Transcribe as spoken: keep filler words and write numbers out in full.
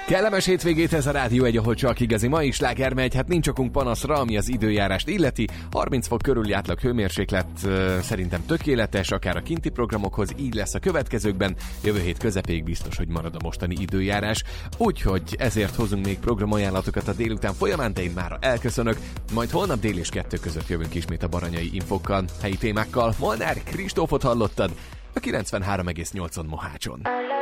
Kellemes hétvégét ez a Rádió egy, ahol csak igazi mai sláger megy, hát nincs okunk panaszra, ami az időjárást illeti. harminc fok körüli átlag hőmérséklet uh, szerintem tökéletes, akár a kinti programokhoz, így lesz a következőkben. Jövő hét közepéig biztos, hogy marad a mostani időjárás, úgyhogy ezért hozunk még programajánlatokat a délután folyamán, de én mára elköszönök, majd holnap dél és kettő között jövünk ismét a baranyai infokkal, helyi témákkal. Molnár Kristófot hallottad a kilencvenhárom egész nyolcon Mohácson.